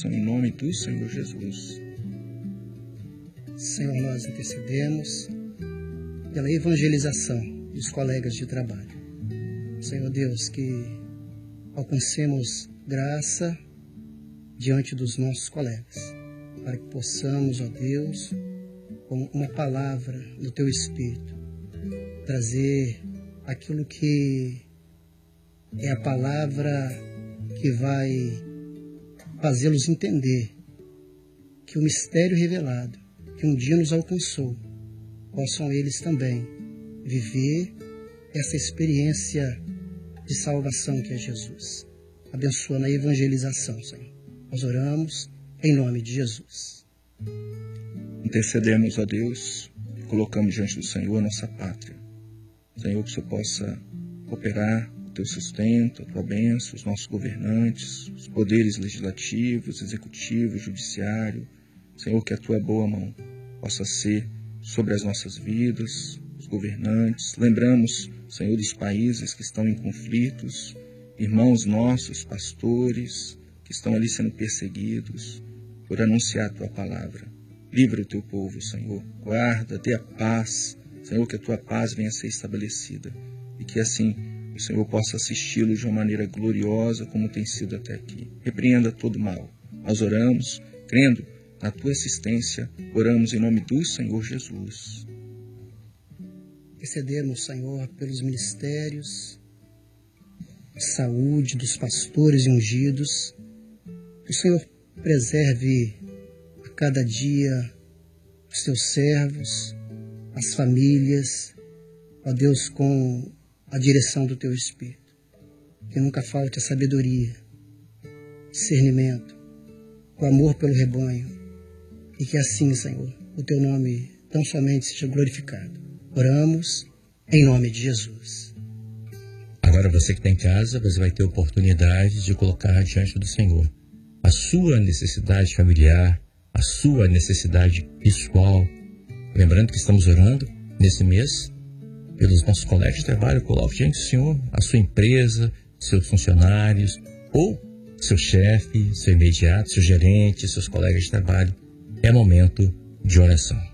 bênção em nome do Senhor Jesus. Senhor, nós intercedemos pela evangelização dos colegas de trabalho. Senhor Deus, que alcancemos graça diante dos nossos colegas, para que possamos, ó Deus, com uma palavra do Teu Espírito, trazer aquilo que é a palavra que vai fazê-los entender que o mistério revelado, que um dia nos alcançou, possam eles também viver essa experiência de salvação que é Jesus. Abençoa na evangelização, Senhor. Nós oramos em nome de Jesus. Intercedemos a Deus e colocamos diante do Senhor a nossa pátria. Senhor, que o Senhor possa operar o Teu sustento, a Tua bênção, os nossos governantes, os poderes legislativos, executivos, judiciário. Senhor, que a Tua boa mão possa ser sobre as nossas vidas, os governantes. Lembramos, Senhor, dos países que estão em conflitos, irmãos nossos, pastores, que estão ali sendo perseguidos por anunciar a Tua palavra. Livra o Teu povo, Senhor. Guarda, dê a paz. Senhor, que a Tua paz venha a ser estabelecida e que assim o Senhor possa assisti-los de uma maneira gloriosa como tem sido até aqui. Repreenda todo mal. Nós oramos, crendo na Tua assistência, oramos em nome do Senhor Jesus. Intercedemos, Senhor, pelos ministérios, a saúde dos pastores e ungidos. Que o Senhor preserve a cada dia os Teus servos, as famílias, ó Deus, com a direção do Teu Espírito. Que nunca falte a sabedoria, discernimento, o amor pelo rebanho. E que assim, Senhor, o Teu nome tão somente seja glorificado. Oramos em nome de Jesus. Agora você que está em casa, você vai ter oportunidade de colocar diante do Senhor a sua necessidade familiar, a sua necessidade pessoal. Lembrando que estamos orando nesse mês pelos nossos colegas de trabalho. Coloque diante do Senhor a sua empresa, seus funcionários, ou seu chefe, seu imediato, seu gerente, seus colegas de trabalho. É momento de oração.